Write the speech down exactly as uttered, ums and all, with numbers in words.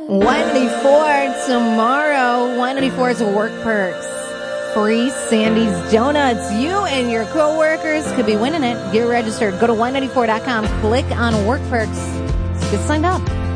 one ninety-four tomorrow. one ninety-four's Work Perks. Free Sandy's Donuts. You and your coworkers could be winning it. Get registered. Go to one ninety-four dot com. Click on Work Perks. Get signed up.